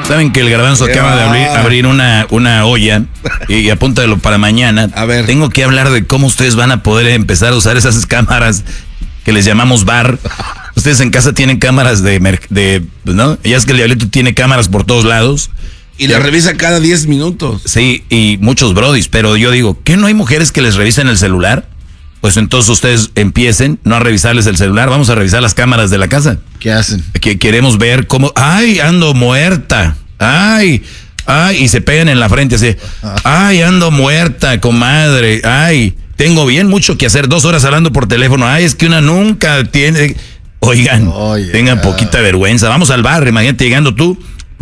Saben que el Garbanzo acaba de abrir una olla y apúntalo para mañana. A ver. Tengo que hablar de cómo ustedes van a poder empezar a usar esas cámaras que les llamamos bar. Ustedes en casa tienen cámaras ¿no? Ya es que el Diablito tiene cámaras por todos lados. Y la revisa cada 10 minutos. Sí, y muchos brodis, pero yo digo, ¿qué no hay mujeres que les revisen el celular? Pues entonces ustedes empiecen no a revisarles el celular, vamos a revisar las cámaras de la casa. ¿Qué hacen? Que queremos ver cómo, ay, ando muerta, ay, y se pegan en la frente así, ay, ando muerta, comadre, ay, tengo bien mucho que hacer, 2 horas hablando por teléfono, ay, es que una nunca tiene, oigan, tengan poquita vergüenza, vamos al bar, imagínate llegando tú.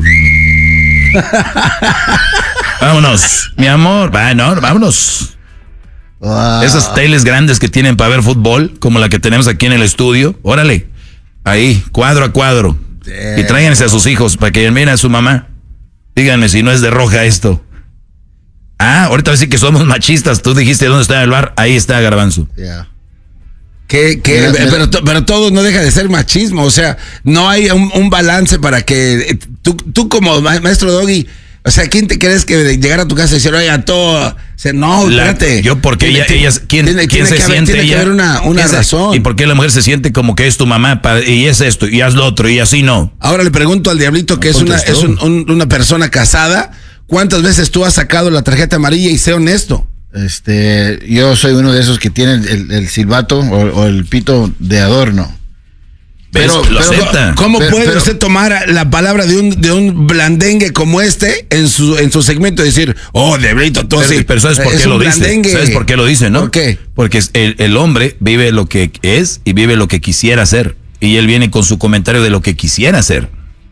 Vámonos, mi amor, vámonos. Wow. Esas teles grandes que tienen para ver fútbol, como la que tenemos aquí en el estudio, órale, ahí, cuadro a cuadro. Y tráiganse a sus hijos para que miren a su mamá. Díganme si no es de roja esto. Ahorita va a decir que somos machistas. Tú dijiste dónde está el bar, ahí está Garbanzo. Yeah. Pero todo no deja de ser machismo, o sea, no hay un balance para que tú como maestro Doggy, o sea, ¿quién te crees que llegar a tu casa y decir, oiga, todo? O sea, no, espérate. Yo, porque ¿quién se siente? Tiene que haber una razón. ¿Y por qué la mujer se siente como que es tu mamá y es esto, y haz lo otro, y así no? Ahora le pregunto al Diablito, que es una persona casada, ¿cuántas veces tú has sacado la tarjeta amarilla? Y sé honesto. Yo soy uno de esos que tienen el silbato o el pito de adorno. Pero ¿cómo puede usted tomar la palabra de un blandengue como en su segmento y decir, Diablito, tú sí? Pero ¿sabes por qué lo dice? ¿Sabes por qué lo dice, no? ¿Por qué? Porque el hombre vive lo que es y vive lo que quisiera hacer. Y él viene con su comentario de lo que quisiera hacer.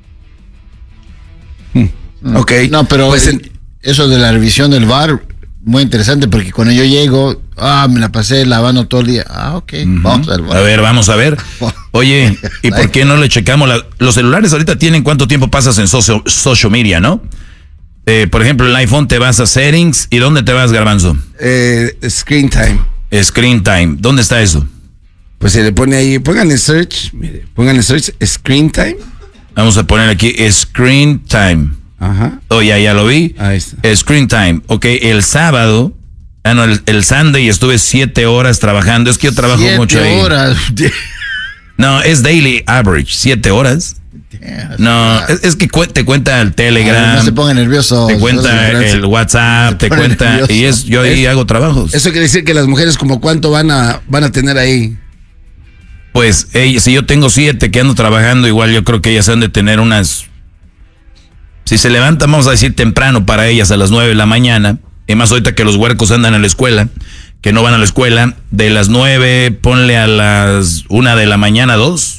Ok. No, pero pues eso de la revisión del bar, muy interesante, porque cuando yo llego, me la pasé lavando todo el día. Ok, vamos al bar. A ver, vamos a ver. Oye, ¿y por qué no le checamos los celulares ahorita tienen cuánto tiempo pasas en social media, ¿no? Por ejemplo, el iPhone te vas a settings, ¿y dónde te vas, Garbanzo? Screen time. Screen time, ¿dónde está eso? Pues se le pone ahí, pónganle search, screen time. Vamos a poner aquí screen time. Ajá. Ya lo vi. Ahí está. Screen time. Ok, el sábado, el Sunday estuve 7 horas trabajando. Es que yo trabajo mucho ahí. 7 horas. No, es daily average, 7 horas. No, es que te cuenta el Telegram. No se ponga nervioso. Te cuenta el WhatsApp, te cuenta. Nervioso. Y yo ahí hago trabajos. Eso quiere decir que las mujeres como cuánto van a tener ahí. Pues si yo tengo 7 que ando trabajando, igual yo creo que ellas han de tener unas. Si se levantan, vamos a decir temprano para ellas a las 9 de la mañana. Y más ahorita que los huercos andan a la escuela, que no van a la escuela, de las 9 ponle a las 1 de la mañana 2.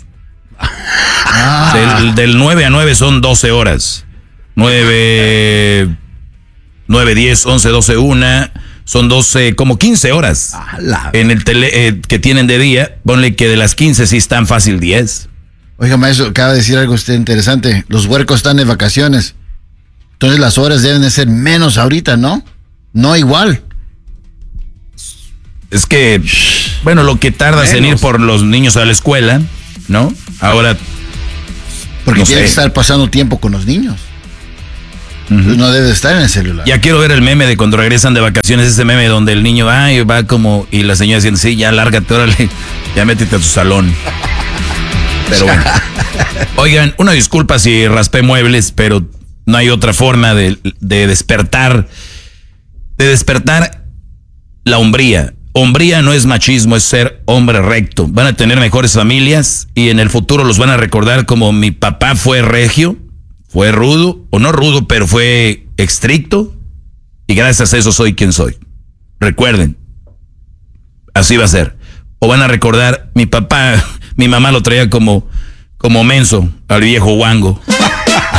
Del 9 a 9 son 12 horas. 9, 10, 11, 12, 1. Son 12, como 15 horas. En el que tienen de día, ponle que de las 15 sí están fácil 10. Oiga, maestro, acaba de decir algo usted interesante. Los huercos están de vacaciones. Entonces las horas deben de ser menos ahorita, ¿no? No igual. Es que, bueno, lo que tardas en ir por los niños a la escuela, ¿no? Ahora. Porque tiene que estar pasando tiempo con los niños. No debe estar en el celular. Ya quiero ver el meme de cuando regresan de vacaciones, ese meme donde el niño va como, y la señora diciendo, sí, ya lárgate, órale, ya métete a tu salón. Pero bueno. Oigan, una disculpa si raspé muebles, pero no hay otra forma de despertar la hombría. Hombría no es machismo, es ser hombre recto. Van a tener mejores familias y en el futuro los van a recordar como mi papá fue regio, fue rudo, o no rudo, pero fue estricto, y gracias a eso soy quien soy. Recuerden, así va a ser. O van a recordar, mi mamá lo traía como menso al viejo guango.